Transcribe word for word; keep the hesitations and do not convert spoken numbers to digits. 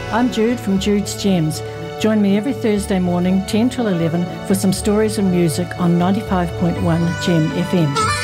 I'm Jude from Jude's Gems. Join me every Thursday morning, ten till eleven, for some stories and music on ninety-five point one Gem F M.